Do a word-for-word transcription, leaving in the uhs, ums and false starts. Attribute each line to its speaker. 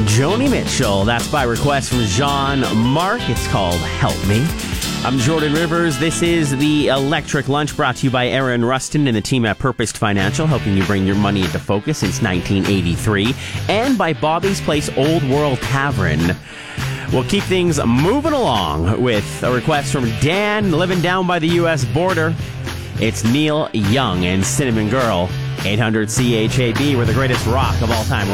Speaker 1: Joni Mitchell. That's by request from Jean Marc. It's called Help Me. I'm Jordan Rivers. This is the Electric Lunch, brought to you by Aaron Rustin and the team at Purposed Financial, helping you bring your money into focus since nineteen eighty-three. And by Bobby's Place Old World Tavern. We'll keep things moving along with a request from Dan, living down by the U S border. It's Neil Young and Cinnamon Girl. eight hundred C H A B. We're the greatest rock of all time.